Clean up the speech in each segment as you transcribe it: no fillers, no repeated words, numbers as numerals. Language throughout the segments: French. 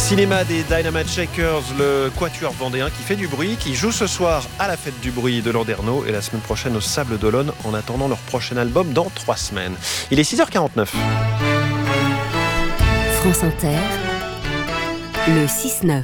Cinéma des Dynamite Shakers, le quatuor vendéen qui fait du bruit, qui joue ce soir à la fête du bruit de Landerneau et la semaine prochaine au Sable d'Olonne en attendant leur prochain album dans 3 semaines. Il est 6h49. France Inter, le 6-9.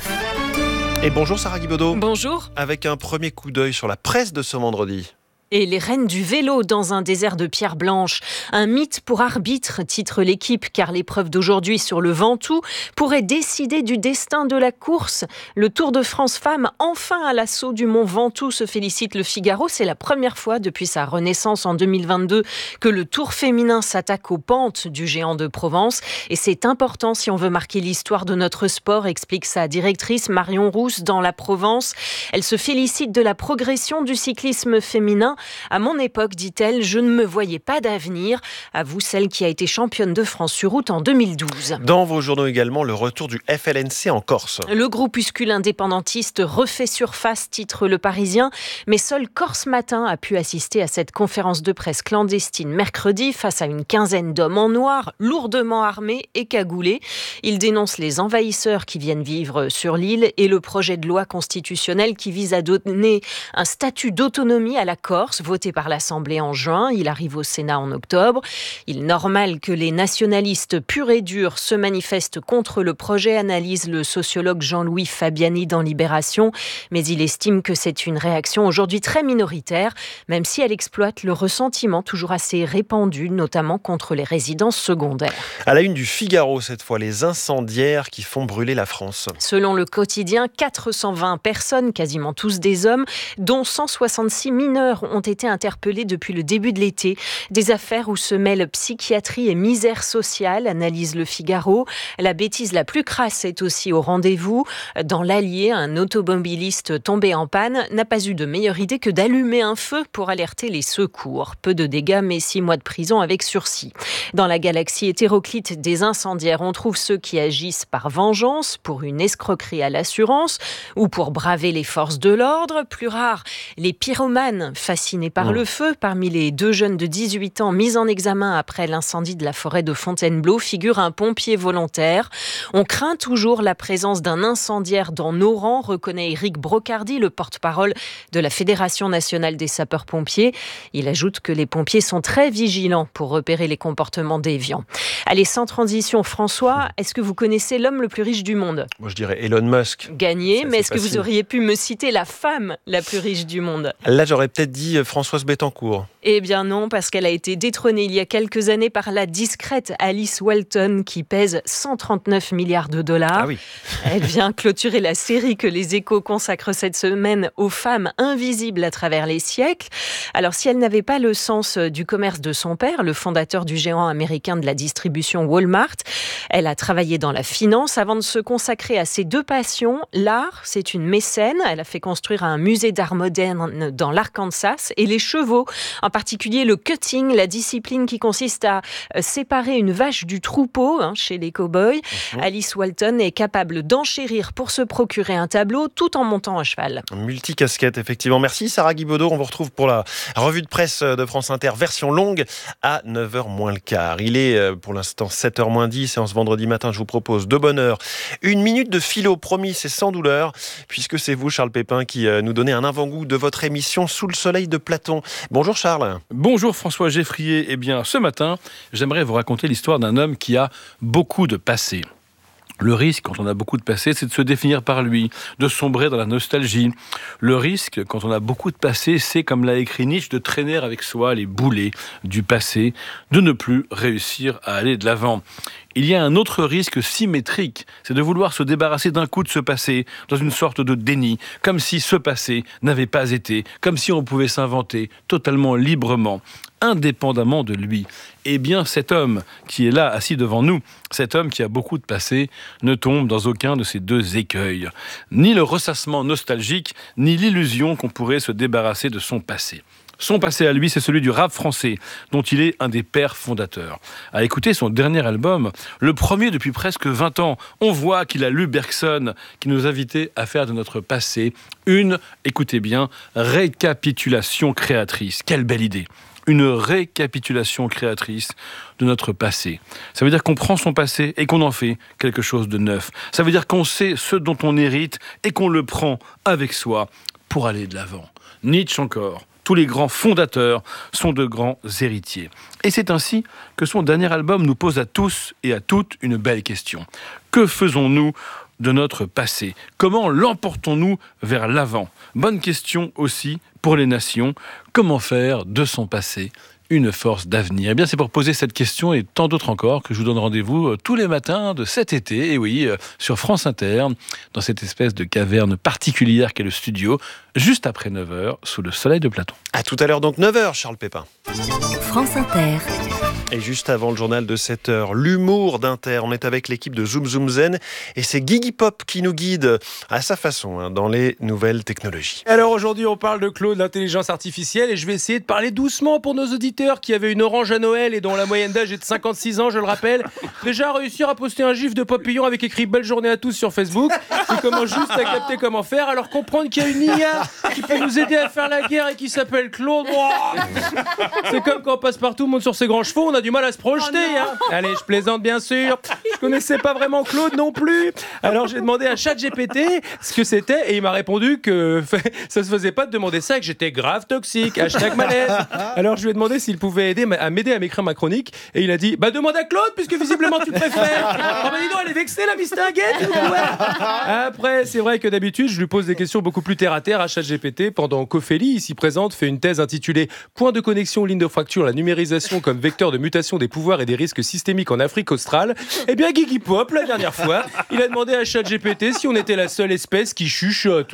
Et bonjour Sarah Guibaudot. Bonjour. Avec un premier coup d'œil sur la presse de ce vendredi. Et les reines du vélo dans un désert de pierre blanche. Un mythe pour arbitre, titre l'équipe, car l'épreuve d'aujourd'hui sur le Ventoux pourrait décider du destin de la course. Le Tour de France Femmes, enfin à l'assaut du mont Ventoux, se félicite le Figaro. C'est la première fois depuis sa renaissance en 2022 que le Tour féminin s'attaque aux pentes du géant de Provence. Et c'est important si on veut marquer l'histoire de notre sport, explique sa directrice Marion Rousse dans La Provence. Elle se félicite de la progression du cyclisme féminin. À mon époque, dit-elle, je ne me voyais pas d'avenir. Avoue celle qui a été championne de France sur route en 2012. Dans vos journaux également, le retour du FLNC en Corse. Le groupuscule indépendantiste refait surface, titre Le Parisien. Mais seul Corse Matin a pu assister à cette conférence de presse clandestine mercredi face à une quinzaine d'hommes en noir, lourdement armés et cagoulés. Ils dénoncent les envahisseurs qui viennent vivre sur l'île et le projet de loi constitutionnelle qui vise à donner un statut d'autonomie à la Corse, voté par l'Assemblée en juin. Il arrive au Sénat en octobre. Il est normal que les nationalistes purs et durs se manifestent contre le projet, analyse le sociologue Jean-Louis Fabiani dans Libération. Mais il estime que c'est une réaction aujourd'hui très minoritaire, même si elle exploite le ressentiment toujours assez répandu, notamment contre les résidences secondaires. À la une du Figaro, cette fois, les incendiaires qui font brûler la France. Selon le quotidien, 420 personnes, quasiment tous des hommes, dont 166 mineurs, ont été interpellés depuis le début de l'été. Des affaires où se mêlent psychiatrie et misère sociale, analyse le Figaro. La bêtise la plus crasse est aussi au rendez-vous. Dans l'Allier, un automobiliste tombé en panne n'a pas eu de meilleure idée que d'allumer un feu pour alerter les secours. Peu de dégâts, mais 6 mois de prison avec sursis. Dans la galaxie hétéroclite des incendiaires, on trouve ceux qui agissent par vengeance, pour une escroquerie à l'assurance ou pour braver les forces de l'ordre. Plus rare, les pyromanes fascinés par le feu. Parmi les 2 jeunes de 18 ans mis en examen après l'incendie de la forêt de Fontainebleau figure un pompier volontaire. On craint toujours la présence d'un incendiaire dans nos rangs, reconnaît Éric Brocardi, le porte-parole de la Fédération nationale des sapeurs-pompiers. Il ajoute que les pompiers sont très vigilants pour repérer les comportements déviants. Allez, sans transition, François, est-ce que vous connaissez l'homme le plus riche du monde ? Moi, je dirais Elon Musk. Gagné, mais est-ce facile. que vous auriez pu me citer la femme la plus riche du monde ? Là, j'aurais peut-être dit Françoise Bettencourt. Eh bien non, parce qu'elle a été détrônée il y a quelques années par la discrète Alice Walton qui pèse 139 milliards de dollars. Ah oui. Elle vient clôturer la série que les Échos consacrent cette semaine aux femmes invisibles à travers les siècles. Alors si elle n'avait pas le sens du commerce de son père, le fondateur du géant américain de la distribution Walmart, elle a travaillé dans la finance avant de se consacrer à ses 2 passions. L'art, c'est une mécène. Elle a fait construire un musée d'art moderne dans l'Arkansas et les chevaux, en particulier le cutting, la discipline qui consiste à séparer une vache du troupeau chez les cow-boys. Alice Walton est capable d'enchérir pour se procurer un tableau tout en montant à cheval. Multicasquette, effectivement. Merci Sarah Guibaudot. On vous retrouve pour la revue de presse de France Inter, version longue, à 9h moins le quart. Il est pour l'instant 7h moins 10 et en ce vendredi matin, je vous propose de bonne heure 1 minute de philo, promis, c'est sans douleur, puisque c'est vous, Charles Pépin, qui nous donnez un avant-goût de votre émission Sous le soleil de Platon. Bonjour Charles. Bonjour François Geffrier. Eh bien, ce matin, j'aimerais vous raconter l'histoire d'un homme qui a beaucoup de passé. Le risque, quand on a beaucoup de passé, c'est de se définir par lui, de sombrer dans la nostalgie. Le risque, quand on a beaucoup de passé, c'est, comme l'a écrit Nietzsche, de traîner avec soi les boulets du passé, de ne plus réussir à aller de l'avant. Il y a un autre risque symétrique, c'est de vouloir se débarrasser d'un coup de ce passé, dans une sorte de déni, comme si ce passé n'avait pas été, comme si on pouvait s'inventer totalement librement, indépendamment de lui. Eh bien, cet homme qui est là, assis devant nous, cet homme qui a beaucoup de passé, ne tombe dans aucun de ces 2 écueils. Ni le ressassement nostalgique, ni l'illusion qu'on pourrait se débarrasser de son passé. Son passé à lui, c'est celui du rap français, dont il est un des pères fondateurs. À écouter son dernier album, le premier depuis presque 20 ans, on voit qu'il a lu Bergson, qui nous invitait à faire de notre passé une, écoutez bien, récapitulation créatrice. Quelle belle idée! une récapitulation créatrice de notre passé. Ça veut dire qu'on prend son passé et qu'on en fait quelque chose de neuf. Ça veut dire qu'on sait ce dont on hérite et qu'on le prend avec soi pour aller de l'avant. Nietzsche encore. Tous les grands fondateurs sont de grands héritiers. Et c'est ainsi que son dernier album nous pose à tous et à toutes une belle question. Que faisons-nous de notre passé? Comment l'emportons-nous vers l'avant? Bonne question aussi pour les nations. Comment faire de son passé une force d'avenir? Eh bien, c'est pour poser cette question et tant d'autres encore que je vous donne rendez-vous tous les matins de cet été, et oui, sur France Inter, dans cette espèce de caverne particulière qu'est le studio, juste après 9h, sous le soleil de Platon. À tout à l'heure, donc 9h, Charles Pépin. France Inter. Et juste avant le journal de 7h, l'humour d'Inter. On est avec l'équipe de Zoom Zoom Zen et c'est Guigui Pop qui nous guide à sa façon dans les nouvelles technologies. Alors aujourd'hui, on parle de Claude, l'intelligence artificielle, et je vais essayer de parler doucement pour nos auditeurs qui avaient une orange à Noël et dont la moyenne d'âge est de 56 ans, je le rappelle. Déjà réussir à poster un gif de papillon avec écrit « Belle journée à tous » sur Facebook. C'est comment juste à capter comment faire. Alors comprendre qu'il y a une IA qui peut nous aider à faire la guerre et qui s'appelle Claude. C'est comme quand Passepartout monte sur ses grands chevaux, on a du mal à se projeter. Allez, je plaisante bien sûr. Je connaissais pas vraiment Claude non plus. Alors j'ai demandé à ChatGPT ce que c'était et il m'a répondu que ça se faisait pas de demander ça et que j'étais grave toxique. #malaise. Alors je lui ai demandé s'il pouvait m'aider à m'écrire ma chronique et il a dit demande à Claude puisque visiblement tu préfères. Dis donc, elle est vexée la mistinguette. Après, c'est vrai que d'habitude je lui pose des questions beaucoup plus terre à terre à ChatGPT pendant qu'Ophélie, ici présente, fait une thèse intitulée Point de connexion, ligne de fracture, la numérisation comme vecteur de mutation des pouvoirs et des risques systémiques en Afrique australe. Eh bien, Guigui Pop, la dernière fois, il a demandé à ChatGPT si on était la seule espèce qui chuchote.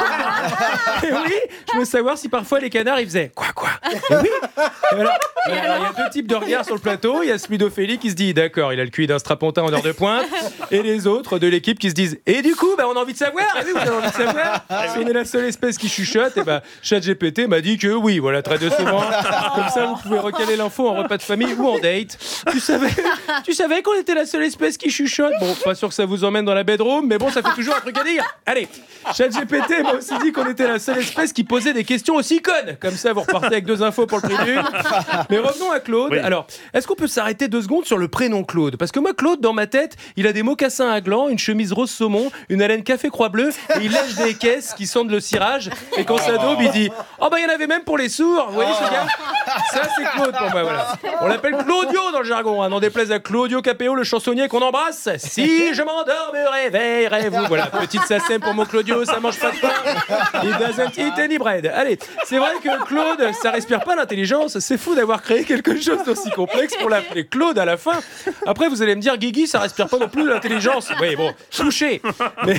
Et oui, je veux savoir si parfois les canards, ils faisaient quoi. Et oui. Alors, il y a deux types de regards sur le plateau. Il y a celui d'Ophélie qui se dit, d'accord, il a le QI d'un strapontin en heure de pointe. Et les autres de l'équipe qui se disent, et du coup, on a envie de savoir. Ah oui, vous avez envie de savoir si on est la seule espèce qui chuchote. Et ChatGPT m'a dit que oui, voilà, très décevant. Comme ça, vous pouvez recaler l'info en repas de famille ou en date. Tu savais qu'on était la seule espèce qui chuchote? Bon, pas sûr que ça vous emmène dans la bedroom, mais bon, ça fait toujours un truc à dire. Allez, ChatGPT m'a aussi dit qu'on était la seule espèce qui posait des questions aussi connes. Comme ça, vous repartez avec 2 infos pour le prix d'une. Mais revenons à Claude. Oui. Alors, est-ce qu'on peut s'arrêter 2 secondes sur le prénom Claude? Parce que moi, Claude, dans ma tête, il a des mocassins à gland, une chemise rose saumon, une haleine café croix bleue, et il lèche des caisses qui sentent le cirage. Et quand ça daube, il dit il y en avait même pour les sourds. Vous voyez ce gars? Ça, c'est Claude pour moi, voilà. On l'appelle Claudio dans le jargon, n'en déplaise à Claudio Capéo, le chansonnier qu'on embrasse. Si je m'endors, me réveillerez-vous. Voilà, petite sacème pour mon Claudio, ça mange pas de pain. It doesn't eat any bread. Allez, c'est vrai que Claude, ça respire pas l'intelligence. C'est fou d'avoir créé quelque chose d'aussi complexe pour l'appeler Claude à la fin. Après, vous allez me dire, Guigui, ça respire pas non plus l'intelligence. Oui, bon, touché. Mais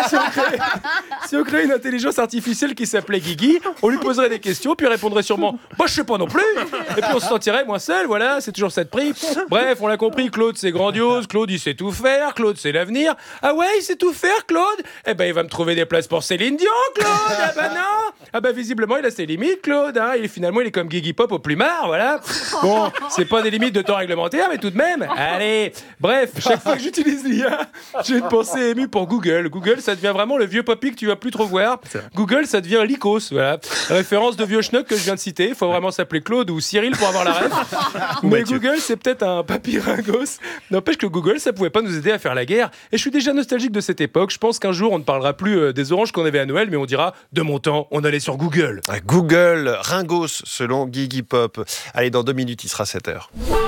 si on crée une intelligence artificielle qui s'appelait Guigui, on lui poserait des questions, puis il répondrait sûrement, je sais pas non plus. Et puis on se sentirait moins seul, voilà, c'est toujours ça de prix. Bref, on l'a compris, Claude c'est grandiose, Claude il sait tout faire, Claude c'est l'avenir. Ah ouais, il sait tout faire, Claude? Eh ben il va me trouver des places pour Céline Dion, Claude. Ah bah non. Ah bah visiblement il a ses limites, Claude. Et finalement il est comme Guigui Pop au plumard, voilà. Bon, c'est pas des limites de temps réglementaire, mais tout de même. Allez, bref, chaque fois que j'utilise l'IA, j'ai une pensée émue pour Google. Google, ça devient vraiment le vieux papy que tu vas plus trop voir. Google, ça devient l'icos, voilà. Référence de vieux schnock que je viens de citer. Il faut vraiment s'appeler Claude ou Cyril pour avoir la ref. Mais Google, c'est peut-être un papy ringos. N'empêche que Google, ça pouvait pas nous aider à faire la guerre. Et je suis déjà nostalgique de cette époque. Je pense qu'un jour, on ne parlera plus des oranges qu'on avait à Noël, mais on dira, de mon temps, on allait sur Google. Google, ringos, selon Guigui Pop. Allez, dans 2 minutes, il sera 7h.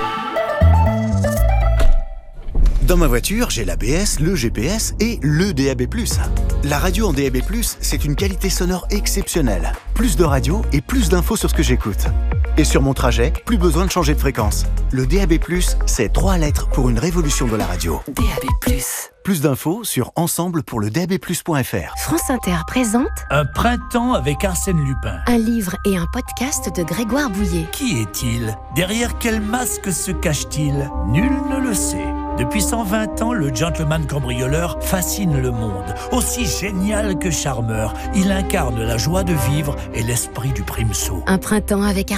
Dans ma voiture, j'ai l'ABS, le GPS et le DAB+. La radio en DAB+, c'est une qualité sonore exceptionnelle. Plus de radio et plus d'infos sur ce que j'écoute. Et sur mon trajet, plus besoin de changer de fréquence. Le DAB+, c'est 3 lettres pour une révolution de la radio. DAB+. Plus d'infos sur ensemble pour le DAB+.fr. France Inter présente Un printemps avec Arsène Lupin. un livre et un podcast de Grégoire Bouillet. Qui est-il? Derrière quel masque se cache-t-il? Nul ne le sait. Depuis 120 ans, le gentleman cambrioleur fascine le monde. Aussi génial que charmeur, il incarne la joie de vivre et l'esprit du prime-saut. Un printemps avec